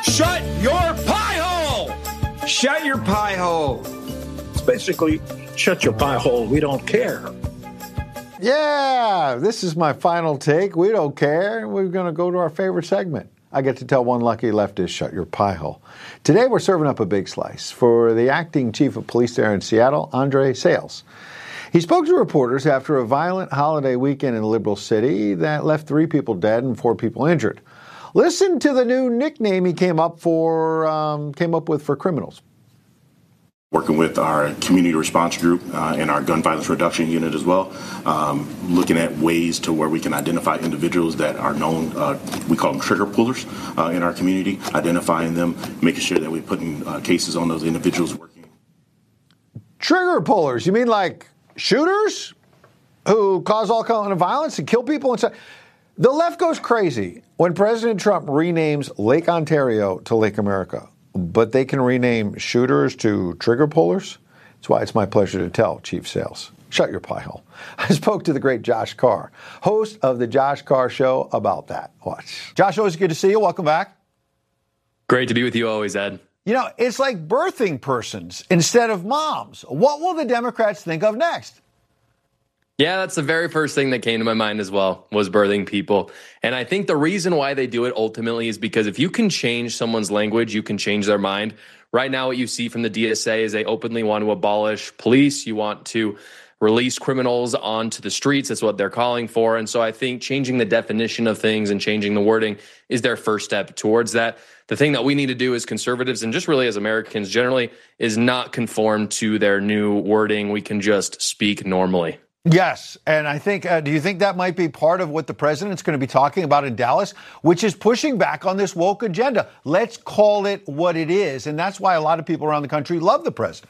Shut your pie hole! Shut your pie hole. It's basically, shut your pie hole. We don't care. Yeah, this is my final take. We don't care. We're going to go to our favorite segment. I get to tell one lucky leftist, shut your pie hole. Today, we're serving up a big slice for the acting chief of police there in Seattle, Andre Sayles. He spoke to reporters after a violent holiday weekend in a liberal city that left 3 people dead and 4 people injured. Listen to the new nickname he came up with for criminals. Working with our community response group and our gun violence reduction unit as well, looking at ways to where we can identify individuals that are known, we call them trigger pullers in our community, identifying them, making sure that we're putting cases on those individuals working. Trigger pullers? You mean like shooters who cause all kind of violence and kill people and stuff? The left goes crazy when President Trump renames Lake Ontario to Lake America. But they can rename shooters to trigger pullers? That's why it's my pleasure to tell Chief Sayles, shut your pie hole. I spoke to the great Josh Carr, host of the Josh Carr Show, about that. Watch. Josh, always good to see you. Welcome back. Great to be with you always, Ed. You know, it's like birthing persons instead of moms. What will the Democrats think of next? Yeah, that's the very first thing that came to my mind as well, was birthing people. And I think the reason why they do it ultimately is because if you can change someone's language, you can change their mind. Right now, what you see from the DSA is they openly want to abolish police. You want to release criminals onto the streets. That's what they're calling for. And so I think changing the definition of things and changing the wording is their first step towards that. The thing that we need to do as conservatives and just really as Americans generally is not conform to their new wording. We can just speak normally. Yes, and I think, do you think that might be part of what the president's going to be talking about in Dallas, which is pushing back on this woke agenda? Let's call it what it is, and that's why a lot of people around the country love the president.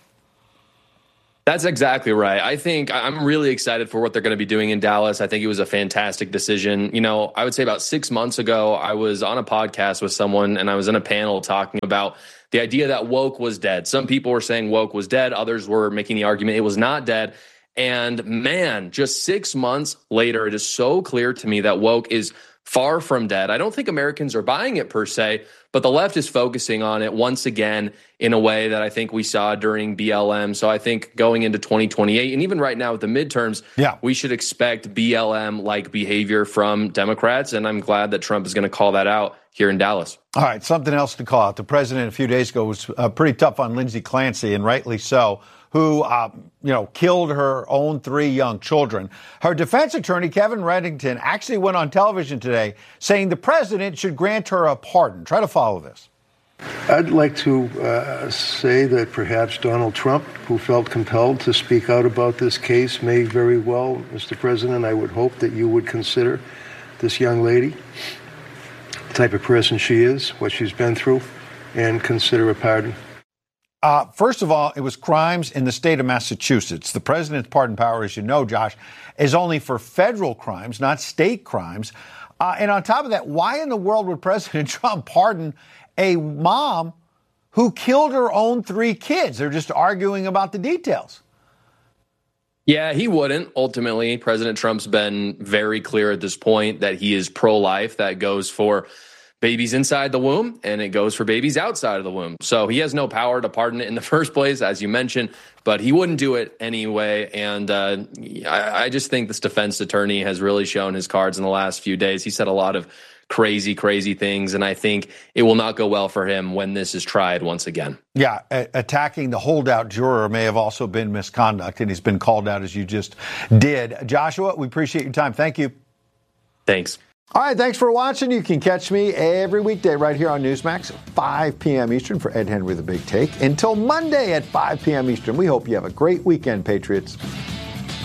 That's exactly right. I think I'm really excited for what they're going to be doing in Dallas. I think it was a fantastic decision. You know, I would say about 6 months ago, I was on a podcast with someone and I was in a panel talking about the idea that woke was dead. Some people were saying woke was dead. Others were making the argument it was not dead. And man, just 6 months later, it is so clear to me that woke is far from dead. I don't think Americans are buying it per se, but the left is focusing on it once again in a way that I think we saw during BLM. So I think going into 2028 and even right now with the midterms, we should expect BLM-like behavior from Democrats. And I'm glad that Trump is going to call that out here in Dallas. All right, something else to call out. The president a few days ago was pretty tough on Lindsey Clancy, and rightly so, who, killed her own 3 young children. Her defense attorney, Kevin Reddington, actually went on television today saying the president should grant her a pardon. Try to follow this. I'd like to say that perhaps Donald Trump, who felt compelled to speak out about this case, may very well, Mr. President, I would hope that you would consider this young lady, the type of person she is, what she's been through, and consider a pardon. First of all, it was crimes in the state of Massachusetts. The president's pardon power, as you know, Josh, is only for federal crimes, not state crimes. And on top of that, why in the world would President Trump pardon a mom who killed her own 3 kids? They're just arguing about the details. Yeah, he wouldn't. Ultimately, President Trump's been very clear at this point that he is pro-life. That goes for babies inside the womb, and it goes for babies outside of the womb. So he has no power to pardon it in the first place, as you mentioned, but he wouldn't do it anyway. And I just think this defense attorney has really shown his cards in the last few days. He said a lot of crazy things, and I think it will not go well for him when this is tried once again. Yeah, attacking the holdout juror may have also been misconduct, and he's been called out as you just did. Joshua, we appreciate your time. Thank you. Thanks. All right, thanks for watching. You can catch me every weekday right here on Newsmax at 5 p.m. Eastern for Ed Henry, The Big Take. Until Monday at 5 p.m. Eastern, we hope you have a great weekend, Patriots.